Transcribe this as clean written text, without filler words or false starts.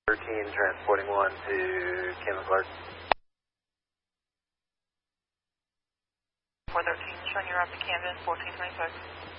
13, transporting 1 to Kim and Clark. 413, showing you're up to Camden, 1426.